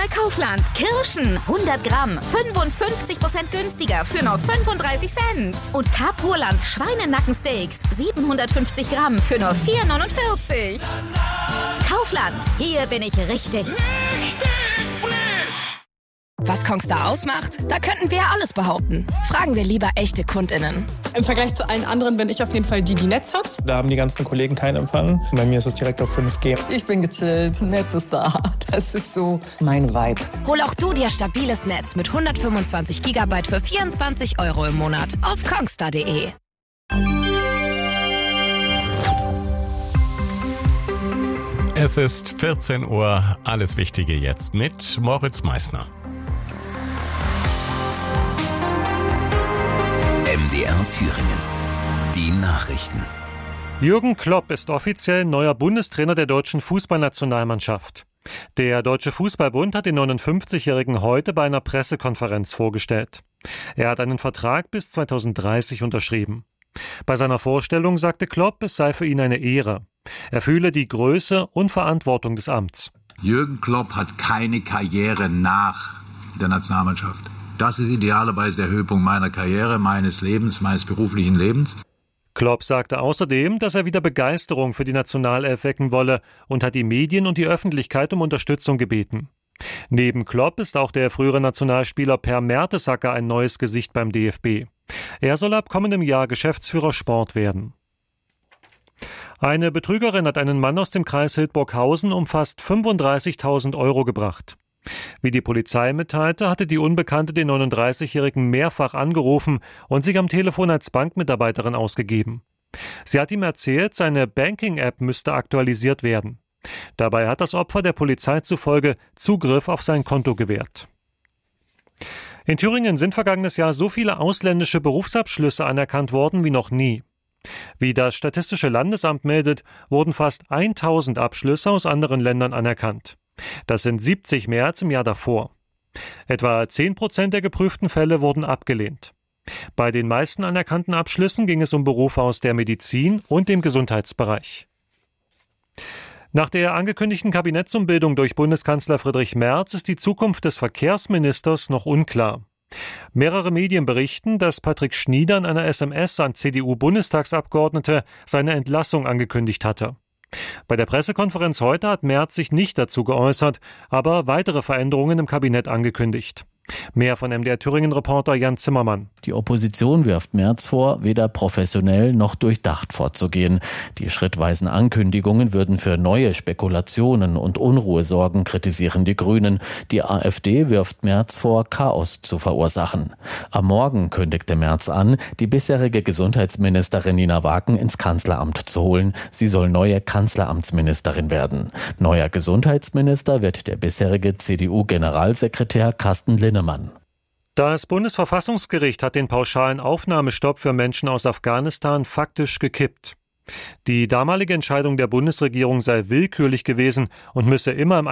bei Kaufland. Kirschen, 100 Gramm, 55% günstiger für nur 35 Cent. Und Capurland Schweinenackensteaks, 750 Gramm für nur 4,49. Kaufland, hier bin ich richtig. Was Kongstar ausmacht? Da könnten wir alles behaupten. Fragen wir lieber echte KundInnen. Im Vergleich zu allen anderen bin ich auf jeden Fall die Netz hat. Da haben die ganzen Kollegen keinen Empfang. Bei mir ist es direkt auf 5G. Ich bin gechillt, Netz ist da. Das ist so mein Vibe. Hol auch du dir stabiles Netz mit 125 GB für 24 € im Monat auf kongstar.de. Es ist 14 Uhr, alles Wichtige jetzt mit Moritz Meissner. MDR Thüringen. Die Nachrichten. Jürgen Klopp ist offiziell neuer Bundestrainer der deutschen Fußballnationalmannschaft. Der Deutsche Fußballbund hat den 59-Jährigen heute bei einer Pressekonferenz vorgestellt. Er hat einen Vertrag bis 2030 unterschrieben. Bei seiner Vorstellung sagte Klopp, es sei für ihn eine Ehre. Er fühle die Größe und Verantwortung des Amts. Jürgen Klopp hat keine Karriere nach der Nationalmannschaft. Das ist idealerweise der Höhepunkt meiner Karriere, meines Lebens, meines beruflichen Lebens. Klopp sagte außerdem, dass er wieder Begeisterung für die Nationalelf wecken wolle und hat die Medien und die Öffentlichkeit um Unterstützung gebeten. Neben Klopp ist auch der frühere Nationalspieler Per Mertesacker ein neues Gesicht beim DFB. Er soll ab kommendem Jahr Geschäftsführer Sport werden. Eine Betrügerin hat einen Mann aus dem Kreis Hildburghausen um fast 35.000 € gebracht. Wie die Polizei mitteilte, hatte die Unbekannte den 39-Jährigen mehrfach angerufen und sich am Telefon als Bankmitarbeiterin ausgegeben. Sie hat ihm erzählt, seine Banking-App müsste aktualisiert werden. Dabei hat das Opfer der Polizei zufolge Zugriff auf sein Konto gewährt. In Thüringen sind vergangenes Jahr so viele ausländische Berufsabschlüsse anerkannt worden wie noch nie. Wie das Statistische Landesamt meldet, wurden fast 1000 Abschlüsse aus anderen Ländern anerkannt. Das sind 70 mehr als im Jahr davor. Etwa 10% der geprüften Fälle wurden abgelehnt. Bei den meisten anerkannten Abschlüssen ging es um Berufe aus der Medizin und dem Gesundheitsbereich. Nach der angekündigten Kabinettsumbildung durch Bundeskanzler Friedrich Merz ist die Zukunft des Verkehrsministers noch unklar. Mehrere Medien berichten, dass Patrick Schnieder in einer SMS an CDU-Bundestagsabgeordnete seine Entlassung angekündigt hatte. Bei der Pressekonferenz heute hat Merz sich nicht dazu geäußert, aber weitere Veränderungen im Kabinett angekündigt. Mehr von MDR Thüringen-Reporter Jan Zimmermann. Die Opposition wirft Merz vor, weder professionell noch durchdacht vorzugehen. Die schrittweisen Ankündigungen würden für neue Spekulationen und Unruhe sorgen, kritisieren die Grünen. Die AfD wirft Merz vor, Chaos zu verursachen. Am Morgen kündigte Merz an, die bisherige Gesundheitsministerin Nina Wagen ins Kanzleramt zu holen. Sie soll neue Kanzleramtsministerin werden. Neuer Gesundheitsminister wird der bisherige CDU-Generalsekretär Carsten Linnemann. Das Bundesverfassungsgericht hat den pauschalen Aufnahmestopp für Menschen aus Afghanistan faktisch gekippt. Die damalige Entscheidung der Bundesregierung sei willkürlich gewesen und müsse immer im